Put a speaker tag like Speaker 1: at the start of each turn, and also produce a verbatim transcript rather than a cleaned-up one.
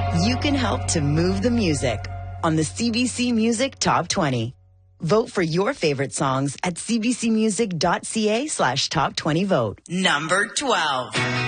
Speaker 1: You can help to move the music on the C B C Music Top twenty. Vote for your favorite songs at cbcmusic.ca slash top 20 vote. Number twelve.